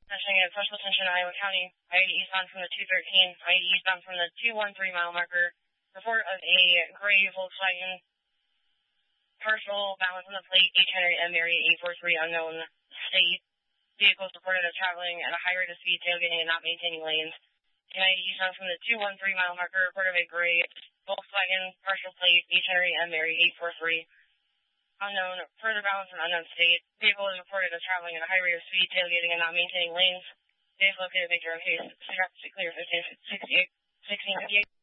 Attention at Special Attention, Iowa County. I-80 eastbound from the 213. I-80 eastbound from the 213 mile marker. Report of a gray Volkswagen. Partial balance on the plate. H. Henry M. Mary 843 unknown state. Vehicles reported as traveling at a high rate of speed, tailgating and not maintaining lanes. I-80 eastbound from the 213 mile marker. Report of a gray Volkswagen. Partial plate. H. Henry M. Mary 843. Unknown, further balance in unknown state. Vehicle is reported as traveling at a high rate of speed, tailgating and not maintaining lanes. Vehicle located, Victor, case, clear 1658.